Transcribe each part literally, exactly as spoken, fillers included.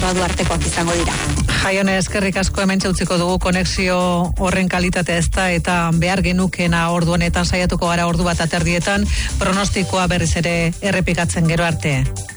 gradu artekoak izango dira. Jaione, eskerrik asko, hemen txautziko dugu konexio horren kalitatea ez da, eta behar genukena ordu honetan saiatuko gara ordu bat aterdietan, pronostikoa berriz ere errepikatzen gero arte.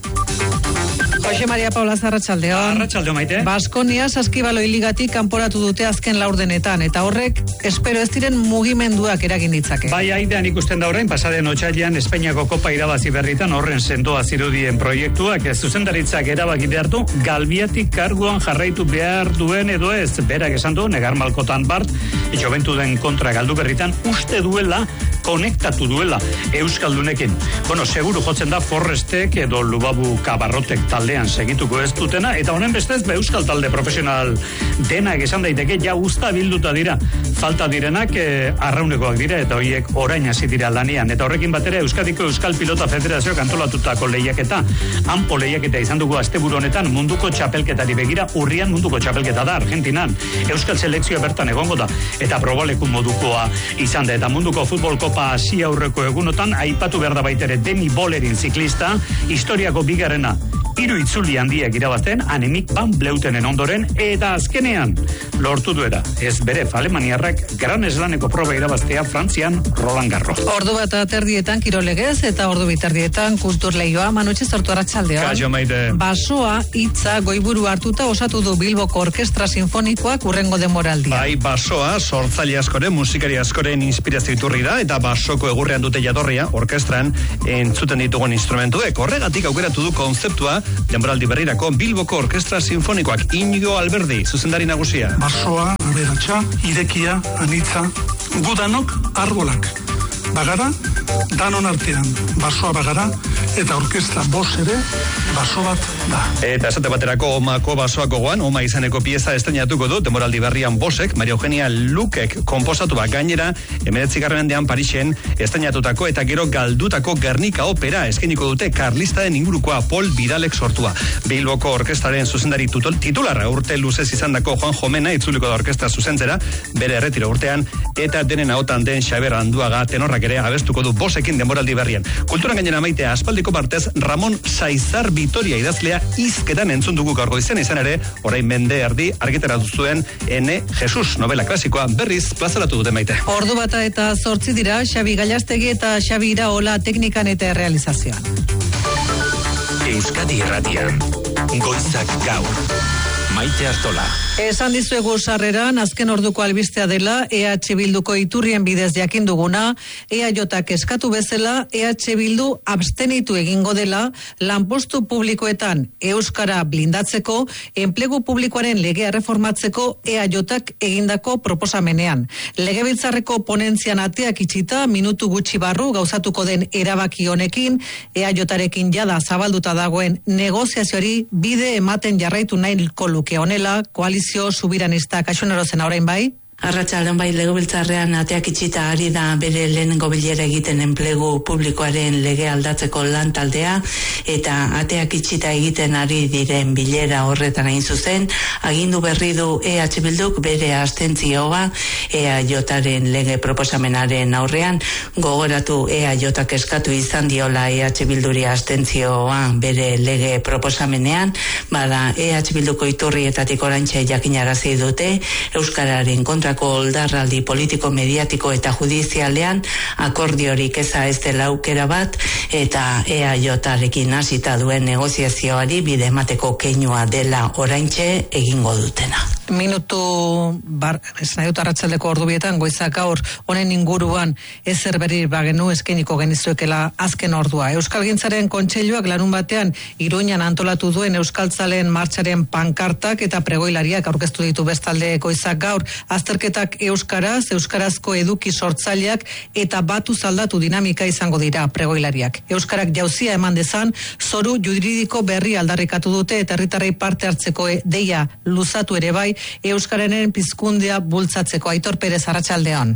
Jose Maria Paula, arratsaldeon. Arratsaldeon, Maite. Baskonia Saskibaloi ligatik kanporatu dute azken laurdenetan, eta horrek espero ez diren mugimenduak eragin ditzake. Bai, aidean ikusten da orain, pasaden otsailean Espainiako Kopa irabazi berritan horren sendoa zirudien proiektuak ez zuzendaritzak erabaki behartu Galbiatik karguan jarraitu behar duen edo ez. Berak esan du, Negar Malkotan Bart, Joventuden kontra galdu berritan uste duela, konektatu duela Euskaldunekin. Bueno, seguru jotzen da Forrestek edo Lubabu Kabarrotek taldean segituko ez dutena, eta honen bestez be Euskal talde profesional denak esan daiteke ja usta bilduta dira. Falta direnak eh, arraunekoak dira eta horiek orain hasi dira lanean, eta horrekin batera Euskadiko Euskal Pilota Federazioak antolatutako lehiaketa, hanpo lehiaketa izan dugu asteburu honetan munduko txapelketari begira, urrian munduko txapelketa da Argentinan. Euskal selekzioa bertan egongo da eta probaleku modukoa izan da, eta munduko futbol kopa hasi aurreko egunotan aipatu behar da baitere Demi Bolerin ziklista, historiako bigarrena hiru itzuli handiak irabazten, anemik Van Bleutenen ondoren, eta azkenean lortu duera. Ez bere Alemaniarrak Gran Eslaneko proba irabaztea Frantzian Roland Garros. Ordu bat aterdietan kirolegez eta ordu biterdietan kulturleioa. Manutxe sortu arratsaldeon. Kaixo, Maite. Basoa hitza goiburu hartuta osatu du Bilboko Orkestra Sinfonikoak urrengo denboraldia. Bai, basoa sortzaile askoren, musikari askoren inspirazio iturri da, eta basoko egurrean dute jatorria orkestran entzuten ditugun instrumentuek. Horregatik aukeratu du konzeptua denboraldi berrirako Bilboko Orkestra Sinfonikoak. Inigo Alberdi, zuzendari nagusia. Basoa, aberatsa, irekia, anitza, gudanok arbolak. Bagara, danon artean, basoa bagara, eta orkestra bos ere, baso bat da. Eta esate baterako Omako basoako goan, Oma izeneko pieza estrenatuko du, demoraldi berrian bosek, Maria Eugenia Lukek konposatua gainera, hemeretzigarren mendean Parisen estrenatutako eta gero galdutako Gernika opera eskeniko dute Karlistaren ingurukoa Pol Vidalek sortua. Bilboko orkestraren zuzendari titularra urte luzez izandako Juan Jomena itzuliko da orkestra zuzentzera, bere erretiro urtean, eta denen ahotan den Xaber Anduaga tenorrak ere abestuko du bosekin denboraldi berrian. Kulturan gainera maitea aspaldiko partez Ramon Saizar Vitoria idazlea hizketan entzun dugu gaur goizen, izan ere, orain mende erdi argitaratu zuen Ene Jesus novela klasikoa berriz plazaratu dute, Maite. Ordu bata eta zortzi dira, Xabi Gallastegi eta Xabi Iraola teknikan eta realizazioan. Euskadi Irratian, Goizak Gaur, Maite Artola. Esan dizuegu sarreran, azken orduko albistea dela, E H Bilduko iturrien bidez jakin duguna, E A Jak eskatu bezala, E H Bildu abstenitu egingo dela, lanpostu publikoetan euskara blindatzeko, enplegu publikoaren legea reformatzeko E A Jak egindako proposamenean. Legebiltzarreko ponentzian ateak itxita, minutu gutxi barru gauzatuko den erabaki honekin, E A Jarekin jada zabalduta dagoen negoziazioari bide ematen jarraitu nahiko luke honela, koalizio subiranista. Kaixo Nerozen, orain bai? Arratsaldeon, bai, legebiltzarrean ateak itxita ari da bere lehenengo bilera egiten enplegu publikoaren lege aldatzeko lan taldea, eta ateak itxita egiten ari diren bilera horretan hain zuzen, agindu berri du E H Bilduk bere abstentzioa E A Jaren lege proposamenaren aurrean. Gogoratu E A Jak eskatu izan diola E H Bilduri abstentzioa bere lege proposamenean, bada E H Bilduko iturrietatik oraintxe jakinarazi dute euskararen kontra oldarraldi politiko, mediatiko eta judizialean akordiorik eza ez dela aukera bat, eta E A Jarekin hasita duen negoziazioari bide emateko keinua dela oraintxe egingo dutena. Minutu bar, ez nahi dut arratsaldeko ordubietan, Goizak Gaur honen inguruan ezer berri bagenu eskeniko genizuekela azken ordua. Euskalgintzaren kontseiluak larun batean Iruñan antolatu duen Euskaltzalen martxaren pankartak eta pregoilariak aurkeztu ditu bestalde Goizak Gaur. Azterketak euskaraz, euskarazko eduki sortzaileak eta batu zaldatu dinamika izango dira pregoilariak. Euskarak jauzia eman dezan, zoru juridiko berri aldarrikatu dute eta herritarrei parte hartzeko deia luzatu ere bai, euskararen pizkundea bultzatzeko. Aitor Perez, arratsaldeon.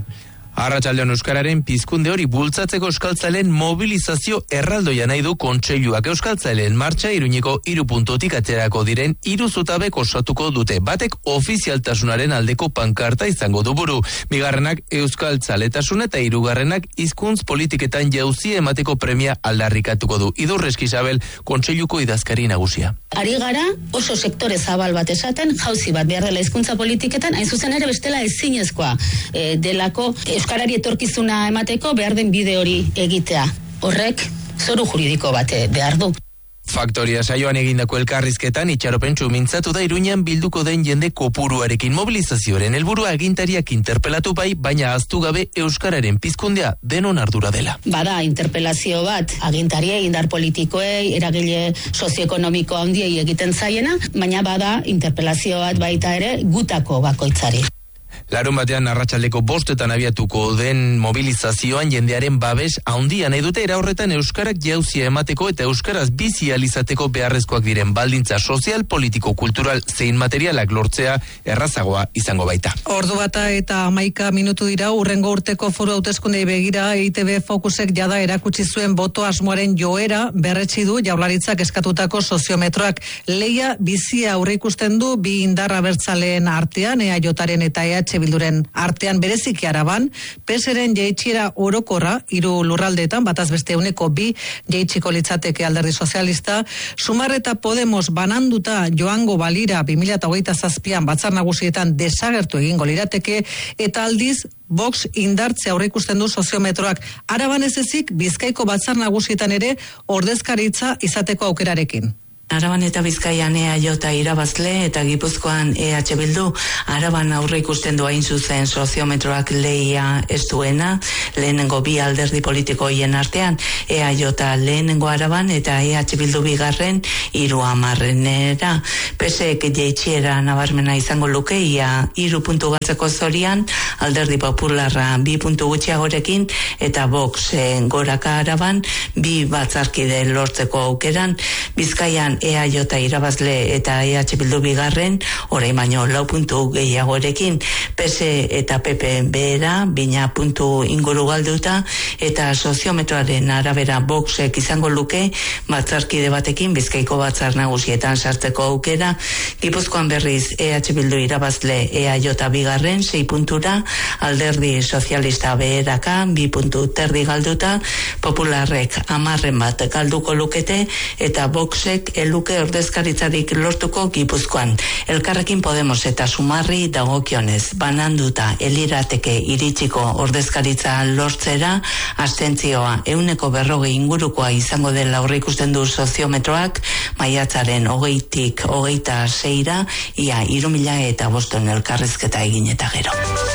Arratsaldean euskararen pizkunde hori bultzatzeko euskaltzaileen mobilizazio erraldoia nahi du kontseiluak. Euskaltzaileen martxa Iruñeko hiru puntutik aterako diren hiru zutabek osatuko dute. Batek ofizialtasunaren aldeko pankarta izango du buru. Bigarrenak euskaltzaletasuna eta hirugarrenak hizkuntz politiketan jauzia emateko premia aldarrikatuko du. Idurre Eskisabel kontseiluko idazkari nagusia. Ari gara oso sektore zabal bat esaten, jauzi bat behar dela hizkuntza politiketan, hain zuzen ere bestela ezinezkoa e, delako euskarari etorkizuna emateko behar den bide hori egitea. Horrek zoru juridiko bat behar du. Faktoria saioan egindako elkarrizketan itxaropentsu mintzatu da Iruñan bilduko den jende kopuruarekin. Mobilizazioaren helburua agintariak interpelatu bai, baina ahaztu gabe euskararen pizkundea denon ardura dela. Bada interpelazio bat agintariei, indar politikoei, eragile sozioekonomiko handiei egiten zaiena, baina bada interpelazio bat baita ere gutako bakoitzari. Larun batean arratsaldeko bostetan abiatuko den mobilizazioan jendearen babes handia nahi dute. Era horretan euskarak jauzia emateko eta euskaraz bizi ahal izateko beharrezkoak diren baldintza sozial, politiko, kultural zein materialak lortzea errazagoa izango baita. Ordu bata eta hamaika minutu dira, urrengo urteko foru hauteskundei begira E I T B Fokusek jada erakutsi zuen boto asmoaren joera berretsi du Jaurlaritzak eskatutako soziometroak. Leia bizia aurreikusten du bi indarra bertzaleen artean, E A Jaren eta E H Bilduren artean bereziki Araban, P S ren jaitsiera orokorra hiru lurraldeetan bataz beste uneko bi jaitsiko litzateke Alderdi Sozialista. Sumar eta Podemos bananduta joango balira bi mila hogeita zazpian batzar nagusietan desagertu egingo lirateke, eta aldiz Vox indartzea aurreikusten du soziometroak. Araban ez ezik Bizkaiko batzar nagusietan ere ordezkaritza izateko aukerarekin. Araban eta Bizkaian E A J irabazle eta Gipuzkoan E H Bildu. Araban aurre ikusten du hain zuzen soziometroak leia ez duena, lehenengo bi alderdi politikoien artean, E A J lehenengo Araban eta E H Bildu bigarren hiru hamarrenera. Pesek jaitsiera nabarmena izango luke, ia hiru puntu galtzeko zorian, Alderdi Popularra bi puntu gutxiagorekin eta Vox goraka Araban bi batzarkide lortzeko aukeran. Bizkaian E A J irabazle eta E H Bildu bigarren, orain baino lau puntu gehiagorekin. P S eta P P behera, bina puntu inguru galduta, eta soziometroaren arabera Voxek izango luke batzarkide batekin Bizkaiko batzar nagusietan sartzeko aukera. Gipuzkoan berriz E H Bildu irabazle E A J bigarren, sei puntura, Alderdi Sozialista beheraka, bi puntu terdi galduta, Popularrek hamarren bat galduko lukete, eta Voxek luke ordezkaritzarik lortuko Gipuzkoan. Elkarrekin Podemos eta Sumarri dagokionez bananduta elirateke iritsiko ordezkaritza lortzera, abstentzioa ehuneko berrogei ingurukoa izango dela aurreikusten du soziometroak, maiatzaren hogeitik hogeita seira, ia hiru mila eta boston elkarrizketa egin eta gero.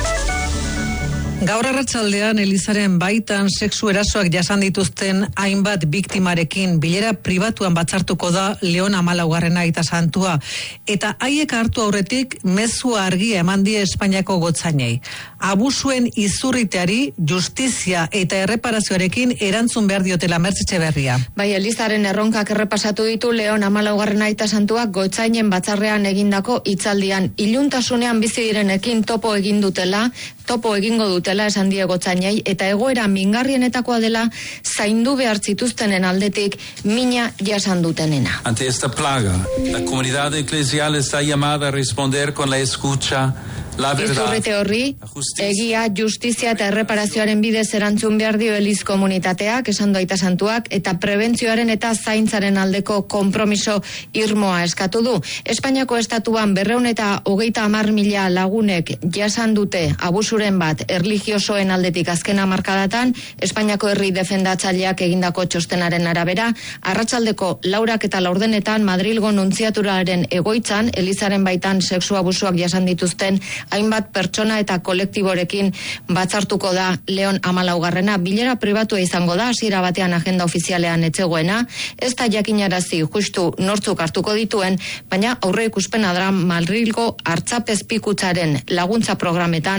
Gaur arratsaldean Elizaren baitan sexu erasoak jasan dituzten hainbat biktimarekin bilera pribatuan batzartuko da Leon hamalaugarrena aita santua, eta haiek hartu aurretik mezua argia eman die Espainiako gotzainei. Abusuen izurriteari justizia eta erreparazioarekin erantzun behar diotela. Mertxe Etxeberria. Bai, Elizaren erronkak errepasatu ditu Leon hamalaugarrena aita santuak gotzainen batzarrean egindako hitzaldian. Iluntasunean bizi direnekin topo egin dutela, topo egingo dutela esan die gotzainei, eta egoera mingarrienetakoa dela zaindu behar zituztenen aldetik mina jasan dutenena. Ante esta plaga, la comunidad eclesial está llamada a responder con la escucha, la verdad. Izurrite horri, egia, justizia eta erreparazioaren bidez erantzun behar dio Eliz komunitateak, esan du aita santuak, eta prebentzioaren eta zaintzaren aldeko konpromiso irmoa eskatu du. Espainiako estatuan berreun eta hogeita hamar mila lagunek jasan dute abusuren bat erlijiosoen aldetik azken hamarkadatan. Espainiako herri defendatzaileak egindako txostenaren arabera, arratsaldeko laurak eta laurdenetan Madrilgo nuntziaturaren egoitzan Elizaren baitan sexu abusuak jasan dituzten hainbat pertsona eta kolektiborekin batzartuko da Leon hamalaugarrena. Bilera pribatua izango da, hasiera batean agenda ofizialean etzegoena, ez da jakinarazi justu nortzuk hartuko dituen, baina aurre ikuspena da Madrilgo hartzapezpikutzaren laguntza programetan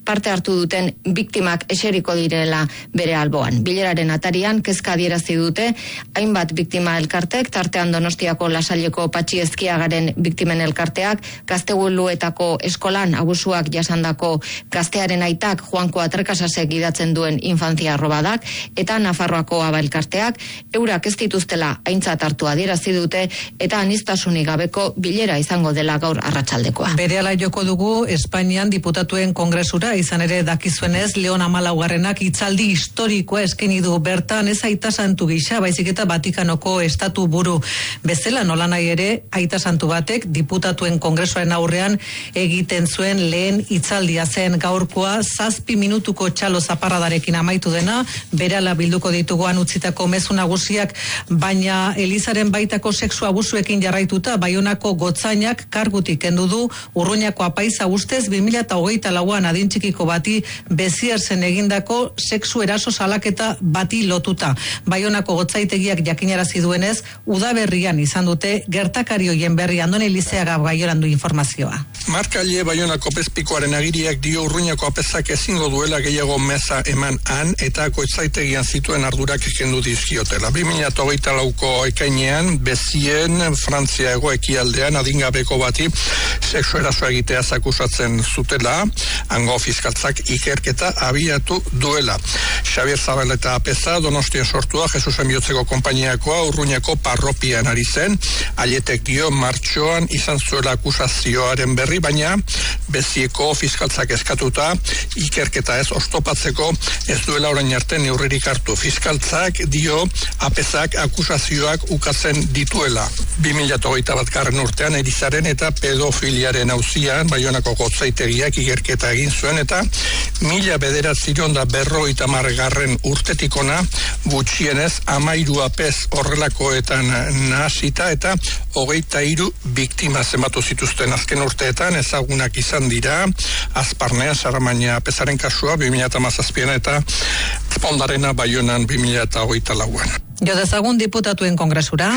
parte hartu duten biktimak eseriko direla bere alboan. Bileraren atarian kezka adierazi dute hainbat biktima elkartek, tartean Donostiako Lasaileko Patxi Ezkiagaren biktimen elkarteak, Gazteguluetako eskolan abusuak jasandako gaztearen aitak Juanko Atrekasasek gidatzen duen infantzia robadak, eta Nafarroako Aba elkarteak, eurak ez dituztela aintzat hartu adierazi dute, eta aniztasunik gabeko bilera izango dela gaur arratsaldekoa. Berehala joko dugu Espainian diputatuen kongresura, izan ere dakizuenez Leon hamalaugarrenak hitzaldi historikoa eskaini du bertan, ez aita santu gisa, baizik eta Vatikanoko estatu buru bezala, nolanahi ere aita santu batek diputatuen kongresuaren aurrean egiten zuen lehen hitzaldia zen. Gaurkoa zazpi minutuko txalo zaparradarekin amaitu dena, berehala bilduko dituguan utzitako mezu nagusiak, baina Elizaren baitako sexu abusuekin jarraituta Baionako gotzainak kargutik kendu du. Urruñako apaiza ustez bi mila hogeita lauan adin txikiko bati bezierzen egindako sexu eraso salaketa bati lotuta. Baionako gotzaitegiak jakinarazi duenez, udaberrian izan dute gertakari hoien berri. Andone Lizeaga Baionan du informazioa. Markaile Baionako pezpikoaren agiriak dio Urruñako apezak ezingo duela gehiago meza eman han eta gotzaitegian zituen ardurak kendu dizkiotela. bi mila hogeita lauko ekainean bezien Frantzia hego ekialdean adingabeko bati sexu eraso egitea akusatzen zutela, hango fiskaltzak ikerketa abiatu duela. Xabier Zabaleta apeza Donostia sortua Jesusen bihotzeko konpainiakoa Urruñako parropian ari zen, aietek dio martxoan izan zuela akusazioaren berri, baina bezieko fiskaltzak eskatuta ikerketa ez oztopatzeko ez duela orain arte neurririk hartu. Fiskaltzak dio apezak akusazioak ukatzen dituela. bi mila hogeita bat garren urtean Elizaren eta pedofiliaren auzian Baionako gotzaitegiak ikerketa egin zuen eta mila bederatziron da berrogeita margarren urtetik ona gutxienez amairu apez horrelakoetan nahasita eta hogeita hiru biktima zenbatu zituzten azken urteetan, ezagunak izan dira Azparnea, Saramaina apezaren kasua bi mila hamazazpian eta Pondarena Baionan bi mila hogeita lauan. Jo dezagun diputatuen kongresura.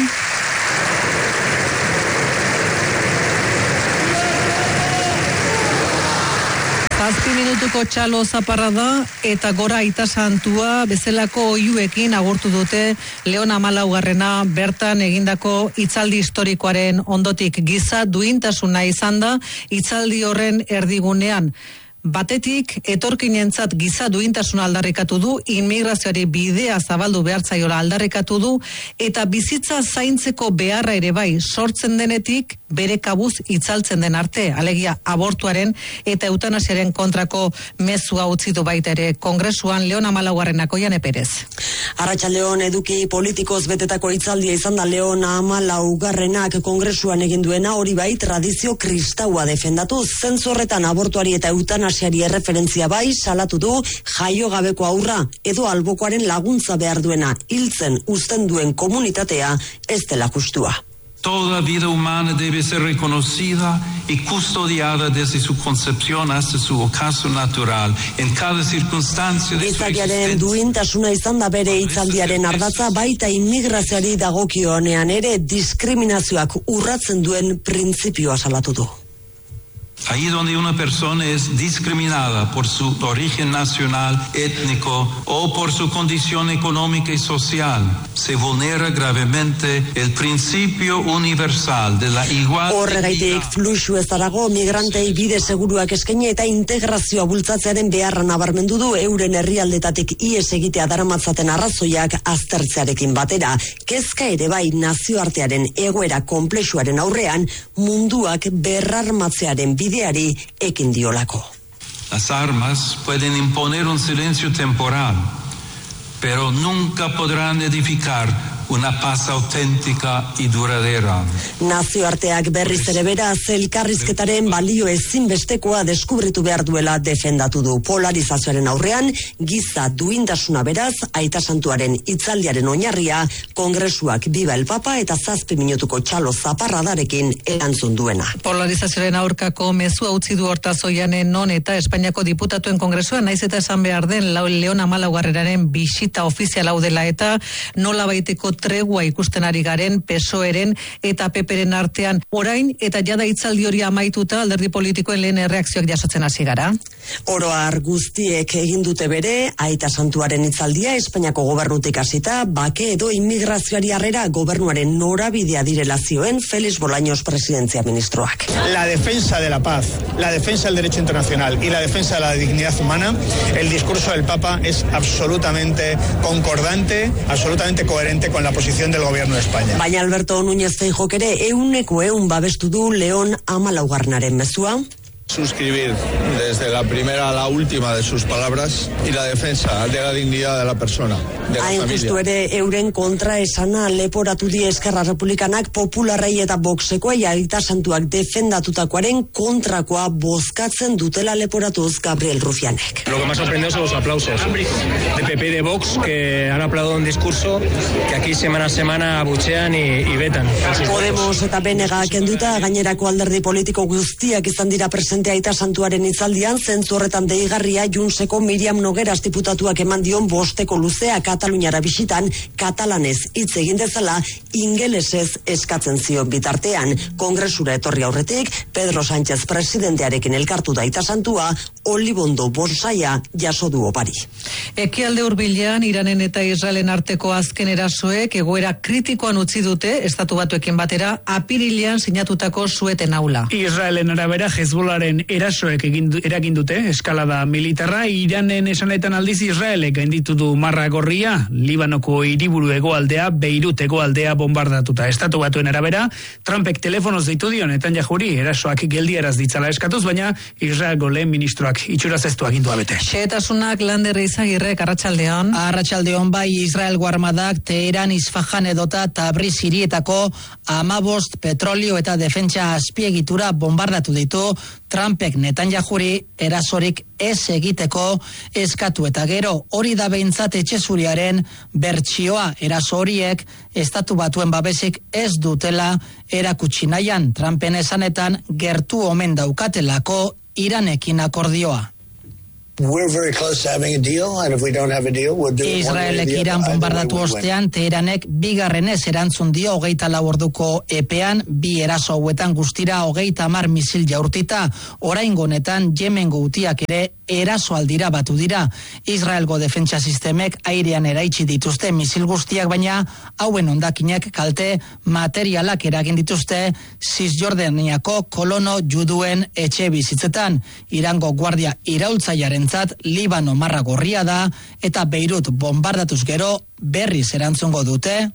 Zazpi minutuko txalo zaparra da eta gora aita santua bezalako oiuekin agurtu dute Leon hamalaugarrena bertan egindako hitzaldi historikoaren ondotik. Giza duintasuna izan da hitzaldi horren erdigunean. Batetik, etorkinentzat giza duintasuna aldarrikatu du, immigrazioari bidea zabaldu behartzaiola aldarrikatu du, eta bizitza zaintzeko beharra ere bai sortzen denetik bere kabuz itzaltzen den arte, alegia abortuaren eta eutanasiaren kontrako mezua utzi du baita ere kongresuan. Leon hamalaugarrenak Oiane Perez. Arratsaldeon eduki politikoz betetako hitzaldia izan da Leon hamalaugarrenak kongresuan egin duena, hori bai tradizio kristaua defendatu, zentzu horretan abortuari eta eutanasiari erreferentzia bai salatu du, jaio gabeko aurra edo albokoaren laguntza behar duena hiltzen uzten duen komunitatea ez dela justua. Toda vida humana debe ser reconocida y custodiada desde su concepción hasta su ocaso natural, en cada circunstancia de su existencia. Duintasuna izan da bere hitzaldiaren ardatza, baita immigrazioari dagokionean ere diskriminazioak urratzen duen printzipioa salatu du. Ahí donde una persona es discriminada por su origen nacional, étnico o por su condición económica y social, se vulnera gravemente el principio universal de la igualdad. Horregaitik fluxu ez darago migrantei bide seguruak eskaini eta integrazioa bultzatzearen beharra nabarmendu du, euren herrialdetatik ihes egitea daramatzaten arrazoiak aztertzearekin batera. Kezka ere bai nazioartearen egoera konplexuaren aurrean munduak berrarmatzearen bide bideari ekin diolako. Las armas pueden imponer un silencio temporal, pero nunca podrán edificar una paz auténtica y duradera. Nazioarteak berriz ere beraz elkarrizketaren balio ezinbestekoa deskubritu behar duela defendatu du. Polarizazioaren aurrean giza duintasuna beraz aita santuaren hitzaldiaren oinarria kongresuak biba el papa eta zazpi minutuko txalo zaparradarekin erantzun duena. Polarizazioaren aurkako mezua utzi du hortaz Oianen non eta Espainiako diputatuen kongresuan naiz eta esan behar den Leon hamalaugarrenaren bisita ofizial hau dela eta nola baiteko tregua ikusten ari garen Pesoeren eta Peperen artean. Orain eta jada hitzaldi hori amaituta alderdi politikoen lehen erreakzioak jasotzen hasi gara. Oroar guztiek egin dute bere, Aita Santuaren hitzaldia Espainiako gobernutik hasita, bake edo immigrazioari harrera gobernuaren norabidea direla zioen Félix Bolaños presidentzia ministroak. La defensa de la paz, la defensa del derecho internacional y la defensa de la dignidad humana, el discurso del Papa es absolutamente concordante, absolutamente coherente con la posición del gobierno de España. Baina Alberto Núñez Feijóok ere euneko eun babestu du Leon hamalaugarrenaren mezua. Suscribir desde la primera a la última de sus palabras y la defensa de la dignidad de la persona, de la Hain familia. justu ere euren kontra esana leporatu die Eskerra Republikanak Popularrei eta Voxekoei Aita Santuak defendatutakoaren kontrakoa bozkatzen dutela leporatuz Gabriel Rufianek. Lo que más sorprendió son los aplausos de P P y de Vox, que han aplaudido un discurso que aquí semana a semana abuchean y, y vetan. Podemos eta B N G kenduta gainerako alderdi politiko guztiak izan dira presente Aita Santuaren hitzaldian, zentzu horretan deigarria Juntseko Miriam Nogueras diputatuak eman dion bosteko luzea Kataluniara bisitan, katalanez hitz egin dezala, ingelesez eskatzen zion bitartean. Kongresura etorri aurretik, Pedro Sánchez presidentearekin elkartu da Aita Santua, Olibondo Bonsaia jaso du opari. Ekialde hurbilean Iranen eta Israelen arteko azken erasoek egoera kritikoan utzi dute estatu batuekin batera apirilean sinatutako sueten aula. Israelen arabera Hezbollaren erasoek eragin dute eskalada militarra. Iranen esanetan aldiz Israelek gainditu du Marra Gorria, Libanoko hiriburu hegoaldea, Beirut hegoaldea bombardatuta. Estatu batuen arabera, Trumpek telefonoz deitu dio Netanyahuri erasoak geldiaraz ditzala eskatuz, baina Israelgo lehen ministroak itxuraz ez du agindua bete. Xehetasunak Lander Izagirrek arratsaldeon. Arratsaldeon bai, Israelgo armadak Teheran, Isfahan edota Tabriz hirietako hamabost petrolio eta defentsa azpiegitura bombardatu ditu. Trumpek Netanyahuri erasorik ez egiteko eskatu eta gero hori da behintzat etxezuriaren bertsioa. Eraso horiek estatu batuen babesik ez dutela erakutsi nahian. Trumpen esanetan gertu omen daukatelako Iranekin akordioa. We're very close to having a deal, and if we don't have a deal, we'll do it one way or the other. Israelek Iran bombardatu ostean, Teheranek bigarrenez erantzun dio hogeita lau orduko epean, bi eraso hauetan guztira hogeita hamar misil jaurtita. Oraingo honetan Yemengo hutiak ere eraso aldira batu dira. Israelgo defentsa sistemek airean eraitsi dituzte misil guztiak, baina hauen hondakinak kalte materialak eragin dituzte Cisjordaniako kolono juduen etxe bizitzetan. Irango guardia iraultzaiaren Libano Marra Gorria da eta Beirut bombardatuz gero berriz erantzungo dute.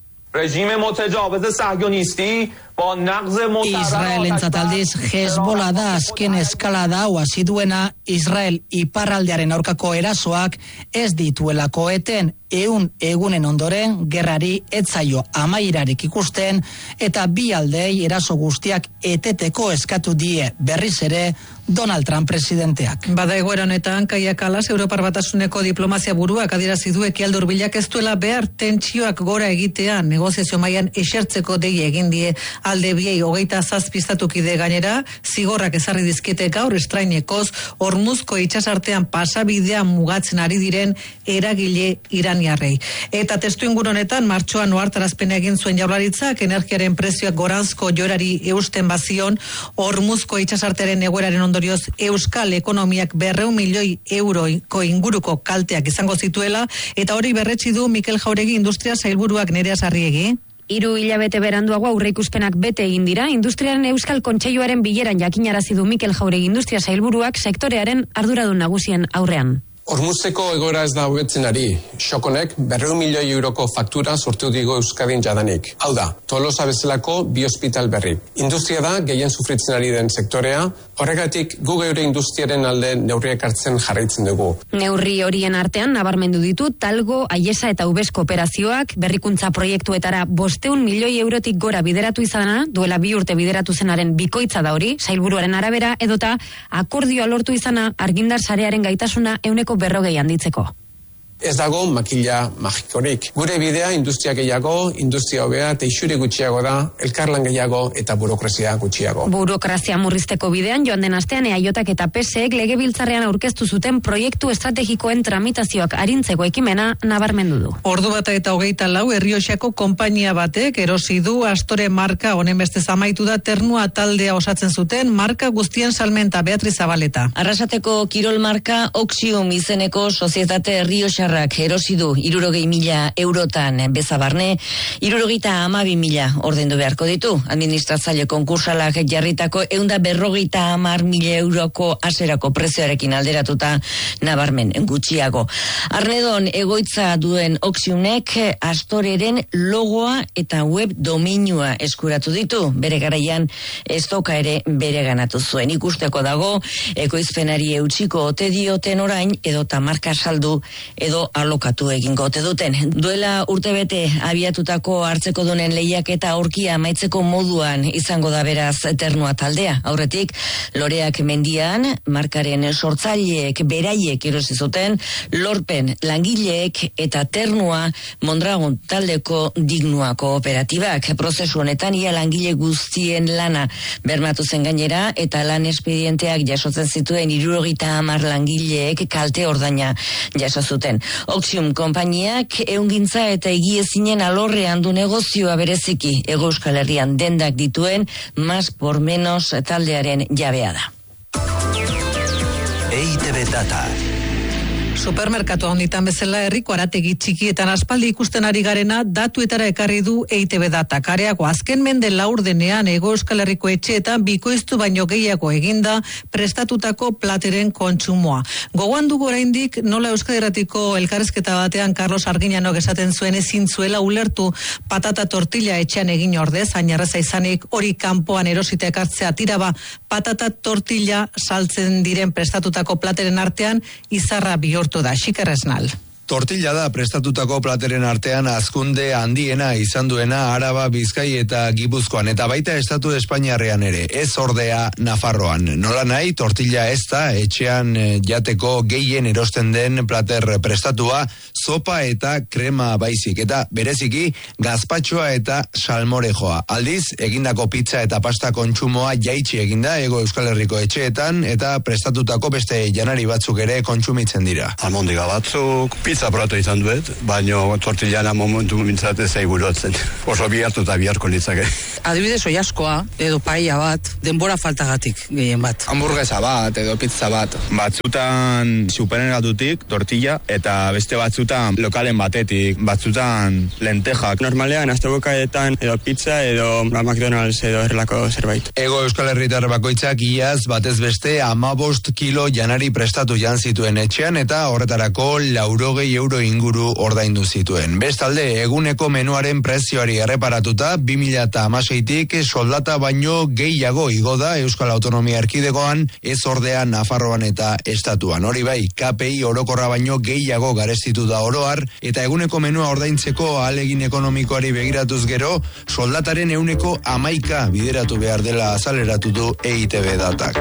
Israelentzat aldiz Hezbollah da azken eskalada hau hasi duena. Israel iparraldearen aurkako erasoak ez dituelako eten, ehun egunen ondoren gerrari etzaio amairarik ikusten eta bi aldei eraso guztiak eteteko eskatu die berriz ere Donald Trump presidenteak. Bada egoera honetan, Kaia Kalas, Europar Batasuneko diplomazia buruak adierazi du ekialde hurbilak ez duela behar tentsioak gora egitea, negoziazio mailan esertzeko dei egin die alde biei hogeita zazpistatukide gainera, zigorrak ezarri dizkiete gaur estrainekoz, Hormuzko itsasartean pasabidea mugatzen ari diren eragile iraniarrei. Eta testu inguru honetan, martxoan ohartarazpena egin zuen Jaurlaritzak energiaren prezioak goranzko joerari eusten bazion, Hormuzko itsasartearen egoeraren ondorioz euskal ekonomiak berrehun milioi euroiko inguruko kalteak izango zituela, eta hori berretsi du Mikel Jauregi industria sailburuak. Nerea Sarriegi. Hiru hilabete beranduago aurreikuspenak bete egin dira. Industriaren Euskal Kontseiluaren bileran jakinarazi du Mikel Jauregi industria sailburuak sektorearen arduradun nagusien aurrean. Hormuzeko egoera ez da hobetzen ari. Xokonek berrehun milioi euroko faktura sortu digo Euskadin jadanik. Hau da, Tolosa bezalako bi hospital berri. Industria da gehien sufritzen ari den sektorea, horregatik gu geure industriaren alde neurriak hartzen jarraitzen dugu. Neurri horien artean nabarmendu ditu Talgo, Aiesa eta Ubesko operazioak, berrikuntza proiektuetara bosteun milioi eurotik gora bideratu izana, duela bi urte bideratu zenaren bikoitza da hori, sailburuaren arabera, edota akordioa lortu izana argindar sarearen gaitasuna euneko berrogei handitzeko. Ez dago makila magikorik. Gure bidea industria gehiago, industria hobea eta isuri gutxiago da, elkarlan gehiago eta burokrazia gutxiago. Burokrazia murrizteko bidean joan den astean eaiotak eta P S Ek legebiltzarrean aurkeztu zuten proiektu estrategikoen tramitazioak arintzeko ekimena nabarmendu du. Ordu bata eta hogeita lau Errioxako konpainia batek erosi du Astore marka honen beste amaitu da Ternua taldea osatzen zuten marka guztien salmenta. Beatriz Zabaleta. Arrasateko kirol marka Oxium izeneko sozietate Errioxa erosi du hirurogei mila eurotan bezabarne, hirurogeita hamabi mila ordaindu beharko ditu. Administratzaile konkursalak jarritako ehunda berrogeita hamar mila euroko aserako prezioarekin alderatuta nabarmen gutxiago. Arnedon egoitza duen Oxiumek Astoreren logoa eta web dominua eskuratu ditu. Bere garaian estoka ere bere ganatu zuen. Ikusteko dago ekoizpenari eutxiko ote dioten orain edota marka saldu edo alokatu egingo ote duten. Duela urtebete abiatutako hartzeko dunen lehiaketa aurkia amaitzeko moduan izango da beraz Ternua taldea. Aurretik, Loreak mendian, markaren sortzaileek beraiek erosi zuten, Lorpen langileek eta Ternua Mondragon taldeko Dignua kooperatibak. Prozesu honetan ia langile guztien lana bermatu zen gainera eta lan espedienteak jasotzen zituen hirurogeita hamar langileek kalte ordaina jaso zuten. Oxium konpainiak ehungintza eta egiezinen alorrean du negozioa bereziki Hego Euskal Herrian dendak dituen Más por Menos taldearen jabea da. E I Te Be Data. Supermerkatu handitan bezala herriko arategi txikietan aspaldi ikusten ari garena datuetara ekarri du E I Te Be Data. Kareago azken mende laurdenean Hego Euskal Herriko etxeetan bikoiztu baino gehiago eginda prestatutako plateren kontsumoa. Gogoan dugu oraindik nola Euskadi Irratiko elkarrizketa batean Carlos Arginanok esaten zuen ezin zuela ulertu patata tortilla etxean egin ordez, ainarreza izanik hori kanpoan erosita ekartzea tiraba patata tortilla saltzen diren prestatutako plateren artean izarra bihurtu da. Xiker Esnal. Tortilla da prestatutako plateren artean azkunde handiena izan duena Araba, Bizkai eta Gipuzkoan eta baita estatu Espainiarrean ere, ez ordea Nafarroan. Nola nahi, tortilla ez da etxean jateko gehien erosten den plater prestatua, sopa eta krema baizik eta bereziki gazpatxoa eta salmorejoa. Aldiz, egindako pizza eta pasta kontsumoa jaitsi eginda Hego Euskal Herriko etxeetan eta prestatutako beste janari batzuk ere kontsumitzen dira. Almondiga batzuk, pizza prato izan duet, baino tortillana momentu mintzate zaigurotzen. Oso bihartu eta biharko litzake. Adibidez oiaskoa, edo paella bat, denbora faltagatik gehien bat. Hamburguesa bat, edo pizza bat. Batzutan supermerkatutik tortilla, eta beste batzutan lokalen batetik, batzutan lentejak. Normalean, astebukaetan edo pizza, edo McDonald's, edo errelako zerbait. Ego Euskal Herritar bakoitzak iaz batez beste amabost kilo janari prestatu jan zituen etxean, eta horretarako laurogei euro inguru ordaindu zituen. Bestalde, eguneko menuaren prezioari erreparatuta, bi mila hamaseitik soldata baino gehiago igo da Euskal Autonomia Erkidegoan, ez ordea Nafarroan eta Estatuan. Hori bai, K P I orokorra baino gehiago garestitu da oroar, eta eguneko menua ordaintzeko ahalegin ekonomikoari begiratuz gero, soldataren eguneko hamaika bideratu behar dela azaleratu du E I Te Be Datak.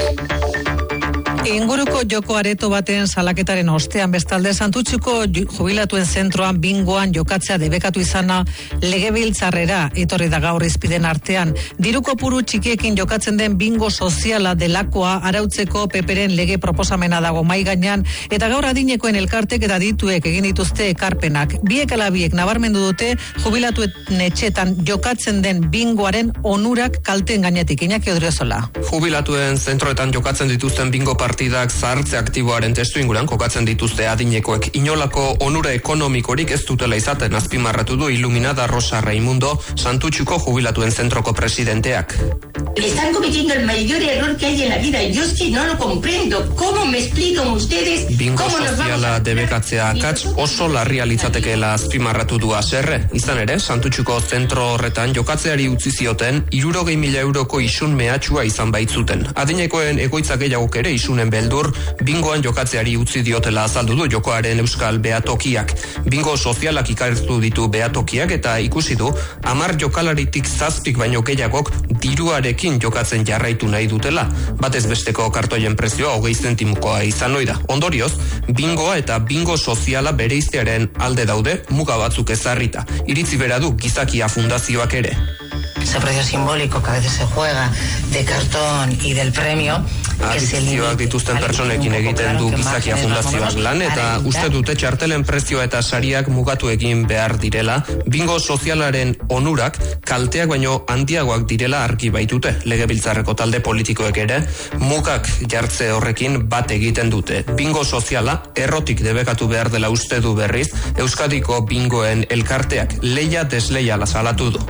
Inguruko joko areto baten salaketaren ostean bestalde Santutxuko jubilatuen zentroan bingoan jokatzea debekatu izana legebiltzarrera etorri da gaur izpiden artean. Diruko puru txikiekin jokatzen den bingo soziala delakoa arautzeko peperen lege proposamena dago mai gainean eta gaur adinekoen elkartek eta dituek egin dituzte ekarpenak. Biek alabiek nabarmendu dute jubilatuen etxetan jokatzen den bingoaren onurak kalten gainetik. Iñaki Odriozola. Jubilatuen zentroetan jokatzen dituzten bingo partidak zahartze aktiboaren testu inguran kokatzen dituzte adinekoek. Inolako onura ekonomikorik ez dutela izaten azpimarratu du Iluminada Rosa Raimundo, Santutxuko jubilatuen zentroko presidenteak. Están cometiendo el mayor error que hay en la vida. Yo es que no lo comprendo. ¿Cómo me explican ustedes? Bingo soziala debekatzea akats oso larria litzatekeela azpimarratu du haserre. Izan ere, Santutxuko zentro horretan jokatzeari utzi zioten hirurogei mila euroko isun mehatxua izan baitzuten. Adinekoen egoitza gehiagok ere isunen diren beldur, bingoan jokatzeari utzi diotela azaldu du jokoaren euskal behatokiak. Bingo sozialak ikartu ditu behatokiak eta ikusi du hamar jokalaritik zazpik baino gehiagok diruarekin jokatzen jarraitu nahi dutela. Batez besteko kartoien prezioa hogei zentimukoa izan ohi da. Ondorioz, bingoa eta bingo soziala bereiztearen alde daude muga batzuk ezarrita. Iritzi bera du Gizakia Fundazioak ere. Ese precio simbólico que a veces se juega de cartón y del premio. Adikzioak dituzten pertsonekin egiten du Gizakia Fundazioak lan eta uste dute txartelen prezioa eta sariak mugatu egin behar direla, bingo sozialaren onurak kalteak baino handiagoak direla argi baitute. Legebiltzarreko talde politikoek ere mugak jartze horrekin bat egiten dute. Bingo soziala errotik debekatu behar dela uste du berriz Euskadiko bingoen elkarteak leia desleiala salatu du.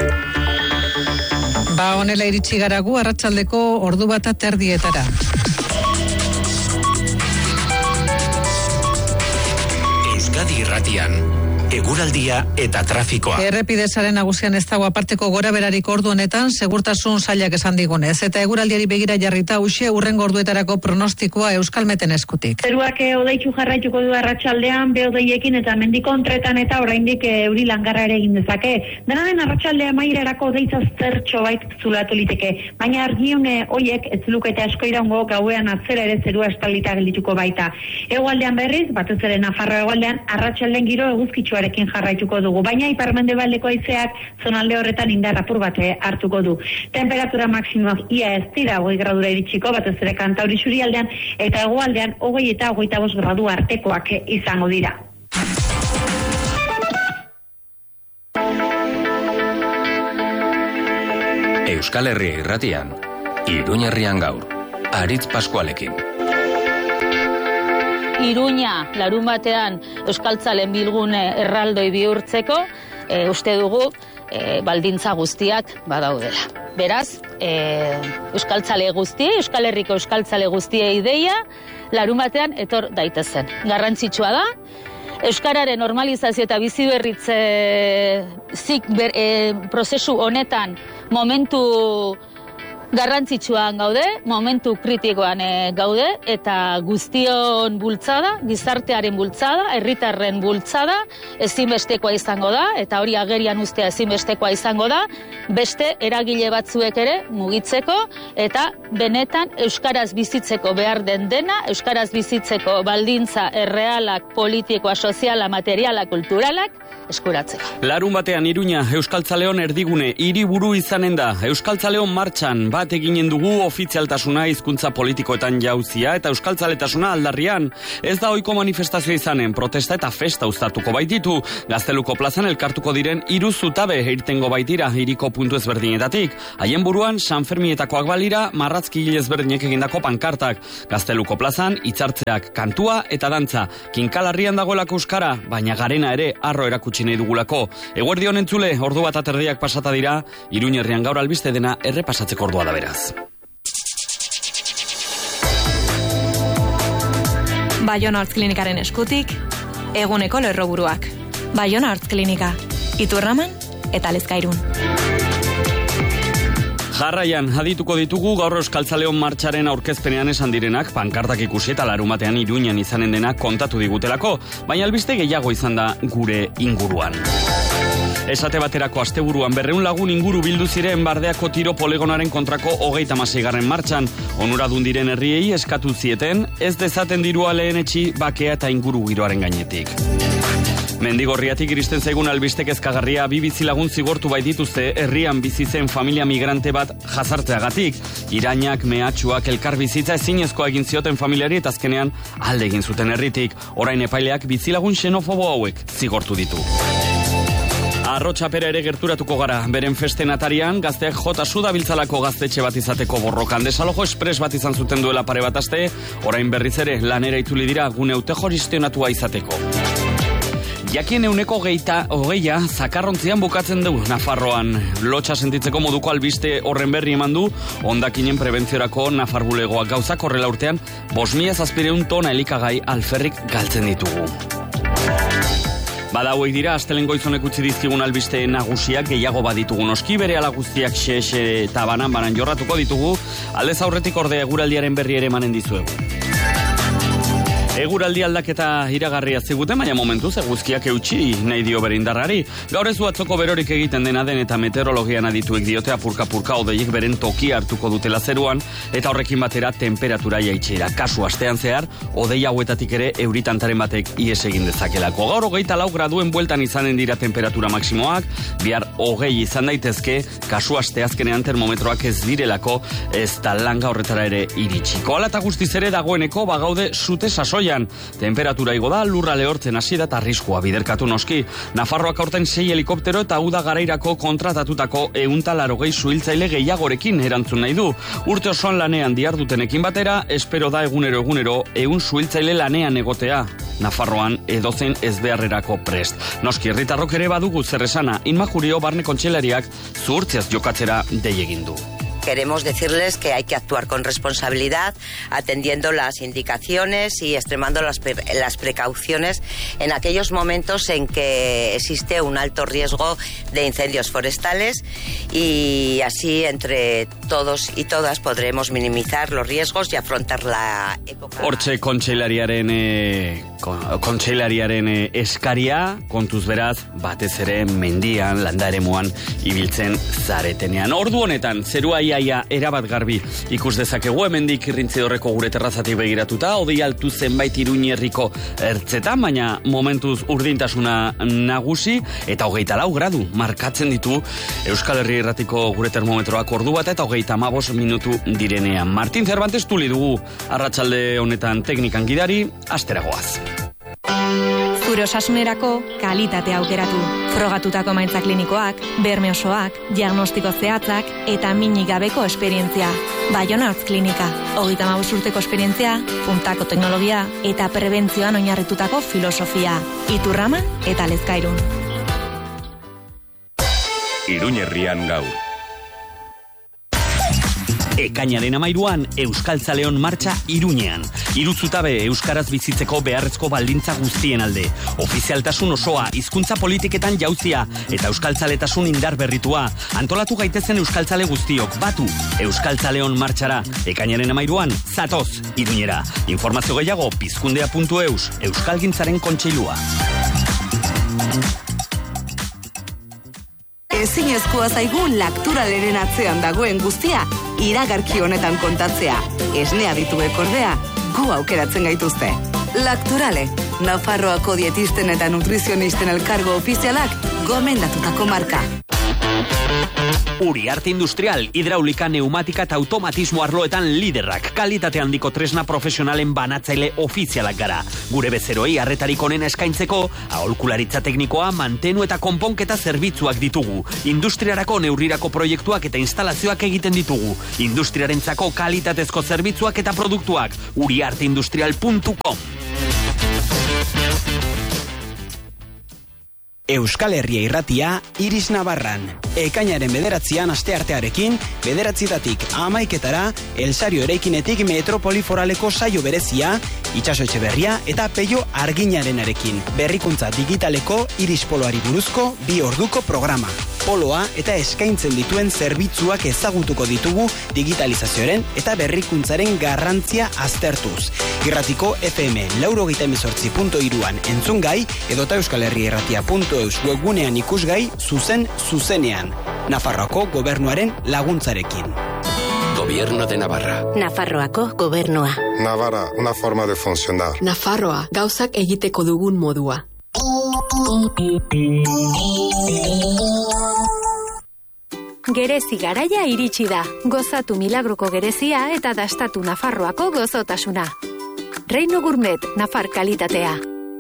Ba, honela iritsi garagu arratsaldeko ordu bata terdietara. Euskadi Irratian, eguraldia eta trafikoa. Errepidesaren nagusian ez dago aparteko gora berarik ordu honetan, segurtasun sailak esan digunez. Eta eguraldiari begira jarrita uxe urrengo orduetarako pronostikoa Euskalmeten eskutik. Zeruak odeitzu jarraituko du arratsaldean, beodeiekin eta mendiko ontretan eta oraindik euri langarra ere egin dezake. Dena den arratsaldea mairerako odeitza zertxo bait zulatu liteke. Baina argiune hoiek ez lukete asko iraungo gauean atzera ere zerua estalita geldituko baita. Hegoaldean berriz, batez ere Nafarroa hegoaldean arratsalden giro eguzkitsu arekin jarraituko dugu, baina iparmendebaldeko haizeak zonalde horretan indar apur bate hartuko du. Temperatura maksimoak ia ez dira hogei gradura iritsiko, batez ere Kantauri isurialdean eta hegoaldean hogei eta hogeita bost gradu artekoak izango dira. Euskal Herria Irratian, Iruña Herrian gaur, Aritz Paskualekin. Iruña larun batean euskaltzalen bilgune erraldoi bihurtzeko, e, uste dugu e, baldintza guztiak badaudela. Beraz, e, euskaltzale guzti, Euskal Herriko euskaltzale guztie ideia, larun batean etor daitezen. Garrantzitsua da, euskararen normalizazio eta bizi berritze zik ber, e, prozesu honetan momentu garrantzitsuan gaude, momentu kritikoan e, gaude, eta guztion bultzada, gizartearen bultzada, herritarren bultzada, ezinbestekoa izango da, eta hori agerian ustea ezinbestekoa izango da, beste eragile batzuek ere mugitzeko, eta benetan euskaraz bizitzeko behar den dena, euskaraz bizitzeko baldintza errealak, politikoa, soziala, materiala, kulturalak, eskuratzeko. Larun batean Iruña Euskaltzaleon erdigune hiriburu izanen da. Euskaltzaleon martxan bat eginen dugu ofizialtasuna hizkuntza politikoetan jauzia eta euskaltzaletasuna aldarrian. Ez da ohiko manifestazio izanen, protesta eta festa uztartuko baititu. Gazteluko plazan elkartuko diren hiru zutabe irtengo baitira hiriko puntu ezberdinetatik. Haien buruan Sanfermietakoak balira marratzki ezberdinek egindako pankartak. Gazteluko plazan hitzartzeak, kantua eta dantza. Kinkalarrian dagoelako euskara, baina garena ere arro erakutsi nahi dugulako. Eguerdi honen entzule, ordu bat aterdiak pasata dira, Iruña Herrian gaur albiste dena errepasatzeko ordua da beraz. Baiona Artz Klinikaren eskutik, eguneko lerroburuak. Baiona Artz Klinika, Iturraman eta Lezkairun. Jarraian, adituko ditugu gaur euskaltzaleon martxaren aurkezpenean esan direnak, pankartak ikusi eta larumatean Iruñan izanen denak kontatu digutelako, baina albiste gehiago izan da gure inguruan. Esate baterako asteburuan berreun lagun inguru bildu ziren Bardeako tiro poligonaren kontrako hogeita hamaseigarren martxan. Onuradun diren herriei eskatu zieten, ez dezaten dirua lehenetsi bakea eta inguru giroaren gainetik. Mendigorriatik iristen zaigun albiste kezkagarria bi bizilagun zigortu baitituzte herrian bizi zen familia migrante bat jazartzeagatik. Irainak, mehatxuak, elkar bizitza ezinezkoa egin zioten familiari eta azkenean alde egin zuten herritik. Orain epaileak bizilagun xenofobo hauek zigortu ditu. Arrotxapera ere gerturatuko gara. Beren festen atarian, gazteak jota sudabiltzalako gaztetxe bat izateko borrokan. Desalojo espres bat izan zuten duela pare bat aste, orain berriz ere lanera itzuli dira gune utejoristionatua izateko. Jakien euneko geita hogeia zakarrontzian bukatzen du Nafarroan. Lotxa sentitzeko moduko albiste horren berri eman du, hondakinen prebentziorako Nafar bulegoak gauzak horrela urtean, bost mila zazpireun tona elikagai alferrik galtzen ditugu. Bada hauek dira, astelen goizonek utzi dizkigun albiste nagusiak, gehiago baditugu noski, bere ala guztiak xe-xe eta banan-banan jorratuko ditugu, aldez aurretik ordea eguraldiaren berri ere emanen dizuegu. Eguraldi aldaketa iragarria ziguten, baina momentuz eguzkiak eutxi nahi dio bere indarrari. Gaur ez du atzoko berorik egiten dena den eta meteorologian adituek diote apurka-purka odeiek beren toki hartuko dutela zeruan eta horrekin batera temperatura jaitsera. Kasu astean zehar, odei hauetatik ere euritantaren batek ies egin dezakelako. Gaur hogeita lau graduen bueltan izanen dira temperatura maksimoak, bihar hogei izan daitezke, kasu asteazkenean termometroak ez direlako, ez da langa horretara ere iritsiko. Hala eta guztiz ere dagoeneko bagaude sute sasoia. Temperatura igo da, lurra lehortzen hasi da eta arriskua biderkatu noski. Nafarroak aurten sei helikoptero eta uda garairako kontratatutako ehunta larogei suhiltzaile gehiagorekin erantzun nahi du. Urte osoan lanean dihardutenekin batera, espero da egunero egunero ehun suhiltzaile lanean egotea. Nafarroan edozen ezbeharrerako prest. Noski herritarrok ere badugu zer esana, Inma Jurio barne kontseilariak zuhurtziaz jokatzera dei egin du. Queremos decirles que hay que actuar con responsabilidad, atendiendo las indicaciones y extremando las, pre las precauciones en aquellos momentos en que existe un alto riesgo de incendios forestales y así entre todos y todas podremos minimizar los riesgos y afrontar la época. Hortxe kontseilariaren e, kontseilariaren e, eskaria, kontuz beraz, batez ere mendian, landaremuan ibiltzen zaretenean. Ordu honetan, zerua iaia erabat garbi ikus dezakegu hemendik irrintzi horreko gure terrazatik begiratuta, odei altu zenbait Iruñerriko ertzetan, baina momentuz urdintasuna nagusi eta hogeita lau gradu markatzen ditu Euskal Herri Irratiko gure termometroak ordu bat eta hogeita hamabost minutu direnean. Martin Cervantes tuli dugu arratsalde honetan teknikan gidari, asteragoaz. Zure osasunerako kalitatea aukeratu. Frogatutako emaitza klinikoak, berme osoak, diagnostiko zehatzak eta minik gabeko esperientzia. Baiona Hortz Klinika. Hogeita hamabost urteko esperientzia, puntako teknologia eta prebentzioan oinarritutako filosofia. Iturraman eta Lezkairun. Iruñerrian gaur. Ekainaren amairuan Euskaltzaleon martxa Iruñean. Hiru zutabe euskaraz bizitzeko beharrezko baldintza guztien alde. Ofizialtasun osoa, hizkuntza politiketan jauzia eta euskaltzaletasun indar berritua. Antolatu gaitezen euskaltzale guztiok, batu Euskaltzaleon martxara. Ekainaren amairuan, zatoz Iruñera. Informazio gehiago pizkundea puntu eus, Euskalgintzaren kontseilua. Ezinezkoa zaigu Lacturaleren atzean dagoen guztia iragarki honetan kontatzea. Esnea dituek ordea, gu aukeratzen gaituzte. Lacturale, Nafarroako dietisten eta nutrizionisten elkargo ofizialak gomendatutako marka. Uriarte Industrial, hidraulika, neumatika eta automatismo arloetan liderrak. Kalitate handiko tresna profesionalen banatzaile ofizialak gara. Gure bezeroei harretarik onena eskaintzeko, aholkularitza teknikoa, mantenu eta konponketa zerbitzuak ditugu. Industriarako neurrirako proiektuak eta instalazioak egiten ditugu. Industriarentzako kalitatezko zerbitzuak eta produktuak. uriarteindustrial puntu com. Euskal Herria Irratia, Iris Navarran. Ekainaren bederatzian asteartearekin, bederatzietatik amaiketara, Elsario eraikinetik Metropoli Foraleko saio berezia, Itxaso Etxeberria eta Peio Arginarenarekin. Berrikuntza digitaleko Iris Poloari buruzko bi orduko programa. Poloa eta eskaintzen dituen zerbitzuak ezagutuko ditugu digitalizazioaren eta berrikuntzaren garrantzia aztertuz. Irratiko F M laurogeita hemezortzi puntu hiruan entzungai edota Euskal Herria Irratia puntu eus webgunean ikusgai zuzen zuzenean. Nafarroako gobernuaren laguntzarekin. Gobierno de Navarra. Nafarroako gobernua. Navarra, una forma de funcionar. Nafarroa, gauzak egiteko dugun modua. Gerezi garaia iritsi da. Gozatu Milagroko gerezia eta dastatu Nafarroako gozotasuna. Reino Gourmet, Nafar kalitatea.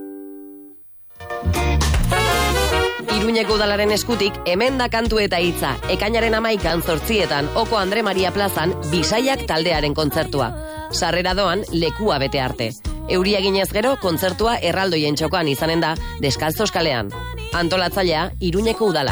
Iruñeko udalaren eskutik, hemen da kantu eta hitza. Ekainaren amaikan zortzietan, Oko Andre Maria plazan, Bisaiak taldearen kontzertua. Sarrera doan, lekua bete arte. Euria ginez gero, kontzertua erraldoien txokoan izanen da, Deskalzos kalean. Antolatzailea, Iruñeko udala.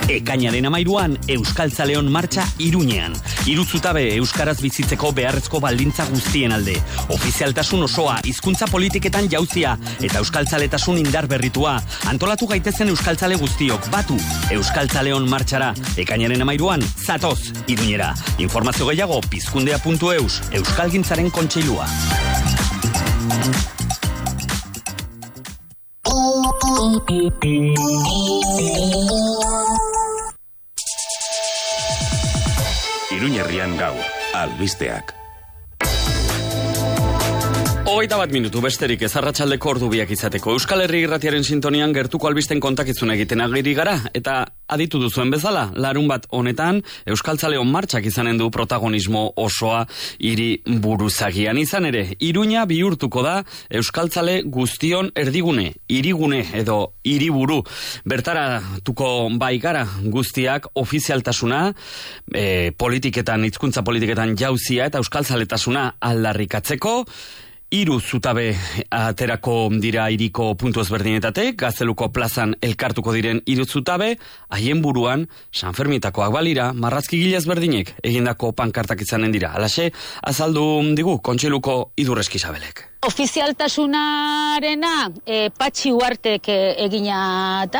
Ekainaren amairuan Euskaltzaleon martxa Iruñean. Hiru zutabe euskaraz bizitzeko beharrezko baldintza guztien alde. Ofizialtasun osoa, hizkuntza politiketan jauzia eta euskaltzaletasun indar berritua. Antolatu gaitezen euskaltzale guztiok, batu Euskaltzaleon martxara. Ekainaren amairuan, zatoz Iruñera. Informazio gehiago pizkundea puntu eus, Euskalgintzaren kontseilua. Iruñerrian gaur, albisteak. Hogeita bat minutu besterik ez arratsaldeko ordubiak izateko. Euskal Herri Irratiaren sintonian gertuko albisten kontakizun egiten agiri gara, eta aditu duzuen bezala, larun bat honetan, Euskaltzaleon martxak izanen du protagonismo osoa hiri buruzagian. Izan ere, Iruña bihurtuko da Euskaltzale guztion erdigune, hirigune edo hiriburu. Bertaratuko bai gara guztiak ofizialtasuna, e, politiketan, hizkuntza politiketan jauzia eta euskaltzaletasuna aldarrikatzeko. Hiru zutabe aterako dira hiriko puntu ezberdinetatek, Gazteluko plazan elkartuko diren hiru zutabe, haien buruan San Fermitakoak balira, marrazkigile ezberdinek egindako pankartak izanen dira. Halaxe, azaldu digu Kontseiluko Idurreski Isabelek. Ofizialtasunarena e, Patxi Uartek e, egina da,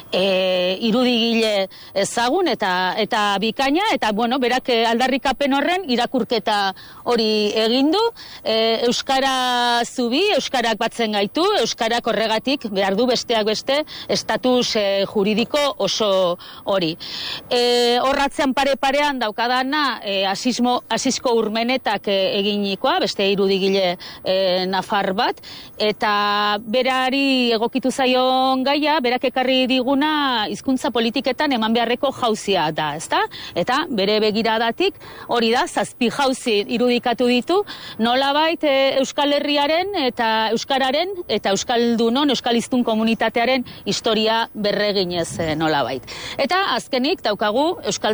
e, irudigile ezagun eta eta bikaina, eta bueno, berak aldarrikapen horren irakurketa hori egin du. E, Euskara zubi, Euskarak batzen gaitu, Euskarak horregatik behar du besteak beste estatus e, juridiko oso hori. E, horratzean pare-parean daukadana e, asismo, asisko urmenetak e, eginikoa, beste irudigile e, nafar bat, eta berari egokitu zaion gaia, berak ekarri diguna hizkuntza politiketan eman beharreko jauzia da, ezta? Eta bere begiradatik hori da, zazpi jauzi irudikatu ditu, nolabait e, Euskal Herriaren eta Euskararen eta Euskaldunon, Euskaliztun komunitatearen historia berreginez e, nolabait. Eta azkenik daukagu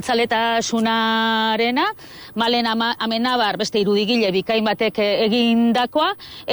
euskaltzaletasunarena, Malen Amenabar beste irudigile bikain batek egindakoa,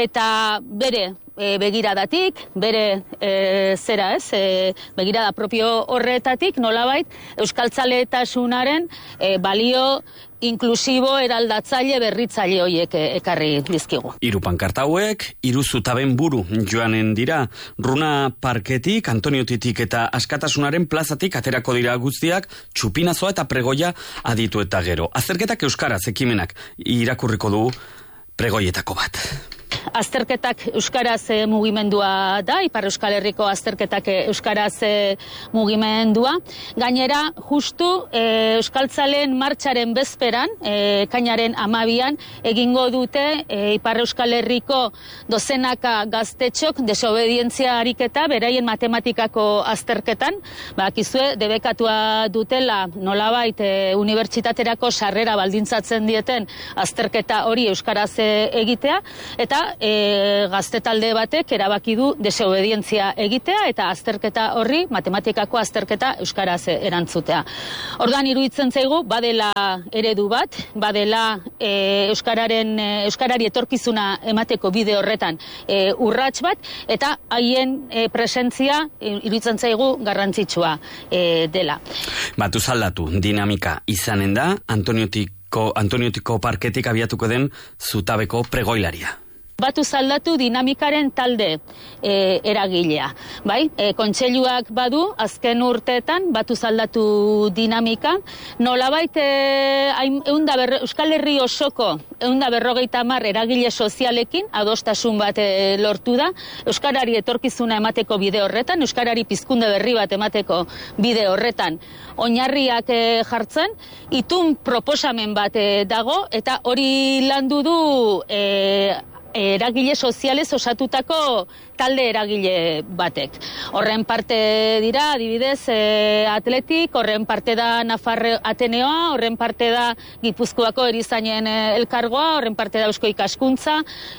eta bere e, begiradatik, bere e, zera ez, e, begirada propio horretatik, nolabait euskaltzaletasunaren e, balio inklusibo eraldatzaile berritzaile horiek ekarri dizkigu. Hiru pankarta hauek, hiru zutaben buru joanen dira. Runa Parketik, Antoniotitik eta Askatasunaren plazatik aterako dira guztiak, txupinazoa eta pregoia aditu eta gero. Azterketak euskaraz ekimenak irakurriko du pregoietako bat. Azterketak euskaraz e, mugimendua da, Ipar Euskal Herriko azterketak e, euskaraz e, mugimendua. Gainera, justu e, euskaltzalen martxaren bezperan, e, kainaren amabian, egingo dute e, Ipar Euskal Herriko dozenaka gaztetxok desobedientzia ariketa beraien matematikako azterketan. Bakizue, debekatua dutela nolabait e, unibertsitaterako sarrera baldintzatzen dieten azterketa hori euskaraz e, egitea, eta E, gazte talde batek erabaki du desobedientzia egitea eta azterketa horri, matematikako azterketa euskaraz erantzutea. Ordan iruditzen zaigu, badela eredu bat, badela e, euskararen, e, euskarari etorkizuna emateko bide horretan e, urrats bat, eta haien e, presentzia e, iruditzen zaigu garrantzitsua e, dela. Batu zaldatu dinamika izanen da, Antoniotiko, Antoniotiko Parketik abiatuko den zutabeko pregoilaria. Batu zaldatu dinamikaren talde e, eragilea. Bai? E, kontseiluak badu, azken urteetan, batu zaldatu dinamika. Nolabait, e, eunda berro, Euskal Herri osoko, eunda berrogeita hamar eragile sozialekin, adostasun bat e, lortu da, Euskarari etorkizuna emateko bide horretan, Euskarari pizkunde berri bat emateko bide horretan, oinarriak e, jartzen, itun proposamen bat e, dago, eta hori landu du e, eragile sozialez osatutako talde eragile batek. Horren parte dira, adibidez, e, Atletik, horren parte da Nafarre Ateneoa, horren parte da Gipuzkoako erizainen elkargoa, horren parte da Eusko Ikaskuntza,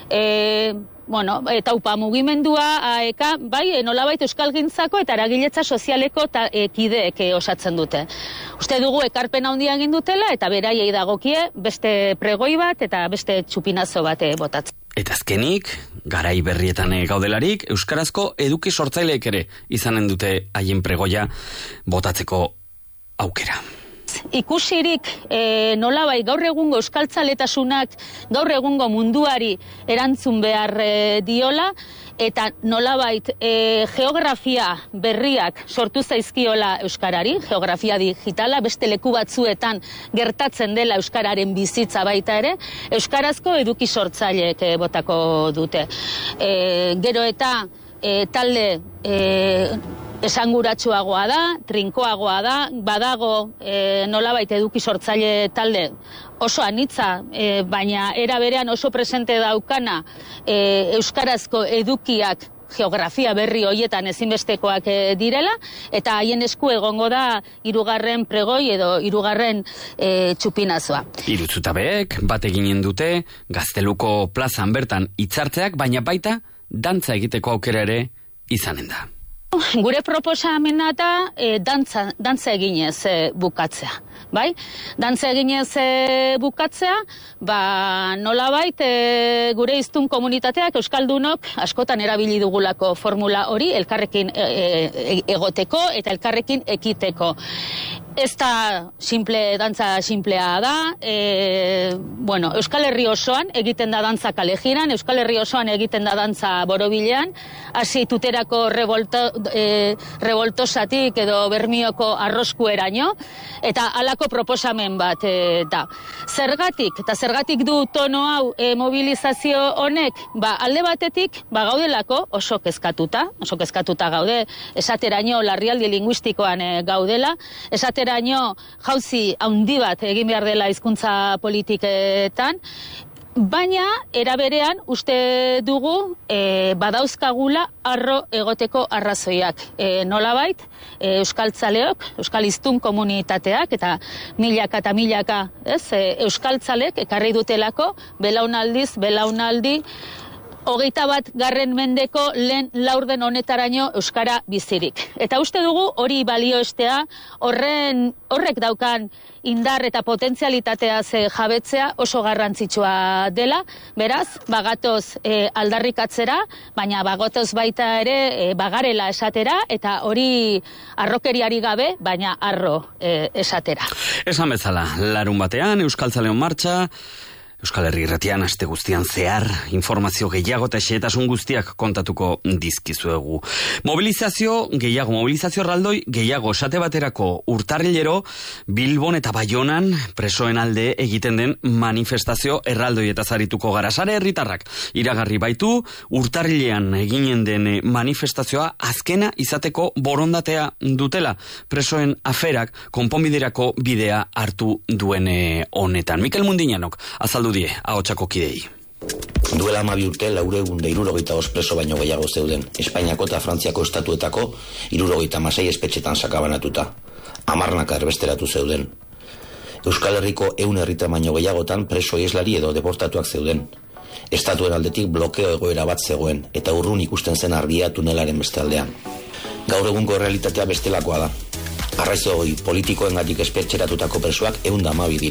e, bueno, eta upa mugimendua, aeka, bai, nolabait euskalgintzako eta eragiletza sozialeko ta, e, kideek e, osatzen dute. Uste dugu ekarpen handia egin dutela eta beraiei dagokie beste pregoi bat eta beste txupinazo bat e, botatzen. Eta azkenik, garai berrietan gaudelarik, euskarazko eduki sortzaileek ere izanen dute haien pregoia botatzeko aukera. Ikusirik e, nolabai gaur egungo euskaltzaletasunak gaur egungo munduari erantzun behar e, diola, eta nolabait e, geografia berriak sortu zaizkiola euskarari, geografia digitala, beste leku batzuetan gertatzen dela euskararen bizitza baita ere, euskarazko eduki sortzaileek e, botako dute. E, gero eta e, talde e, esanguratsuagoa da, trinkoagoa da, badago e, nolabait eduki sortzaile talde oso anitza, e, baina era berean oso presente daukana e, euskarazko edukiak geografia berri hoietan ezinbestekoak e, direla, eta haien esku egongo da hirugarren pregoi edo hirugarren e, txupinazoa. Hiru zutabeek bat eginen dute Gazteluko plazan bertan hitzartzeak, baina baita dantza egiteko aukera ere izanen da. Gure proposamena da e, dantza, dantza eginez e, bukatzea. Bai? Dantza eginez e, bukatzea, ba, nolabait e, gure hiztun komunitateak, euskaldunok, askotan erabili dugulako formula hori, elkarrekin e, e, egoteko eta elkarrekin ekiteko. Ez da simple, dantza simplea da, e, bueno, Euskal Herri osoan egiten da dantza kalejiran, Euskal Herri osoan egiten da dantza borobilean, hasi tuterako revolto, e, revoltosatik edo bermioko arroskueraino, eta halako proposamen bat e, da. Zergatik, eta zergatik du tono hau e, mobilizazio honek, ba, alde batetik, ba, gaudelako oso kezkatuta, oso kezkatuta gaude, esateraino larrialdi linguistikoan e, gaudela, esateraino jauzi handi bat egin behar dela hizkuntza politiketan, baina eraberean uste dugu e, badauzkagula arro egoteko arrazoiak. E, nolabait, e, euskaltzaleok, euskal hiztun komunitateak eta milaka eta milaka ez, e, euskaltzalek ekarri dutelako belaunaldiz, belaunaldi hogeita bat garren mendeko lehen laurden honetaraino euskara bizirik. Eta uste dugu hori balioestea, horren horrek daukan indar eta potentzialitatea ze jabetzea oso garrantzitsua dela, beraz, bagatoz e, aldarrikatzera, baina bagatoz baita ere e, bagarela esatera, eta hori arrokeriari gabe, baina arro e, esatera. Esan bezala, larun batean, Euskaltzaleon martxa, Euskal Herri Irratian aste guztian zehar informazio gehiago eta xehetasun guztiak kontatuko dizkizuegu. Mobilizazio gehiago, mobilizazio erraldoi gehiago, esate baterako urtarrilero Bilbon eta Baionan presoen alde egiten den manifestazio erraldoi eta zarituko gara. Sare herritarrak iragarri baitu urtarrilean eginen den manifestazioa azkena izateko borondatea dutela. Presoen aferak konponbiderako bidea hartu duen honetan. Mikel Mundinanok azaldu die, ahotsako kidei. Duela hamabi urte laureun da hirurogeita bost preso baino gehiago zeuden, Espainiako eta Frantziako estatuetako hirurogeita hamasei espetxetan sakabanatuta. Hamarnaka erbesteratu zeuden. Euskal Herriko ehun herritar baino gehiagotan preso ieslari edo deportatuak zeuden. Estatuen aldetik blokeo egoera bat zegoen, eta urrun ikusten zen argia tunelaren beste aldean. Gaur egungo realitatea bestelakoa da. Arraizoi politikoengatik espetxeratutako presoak ehun da hamabi dira.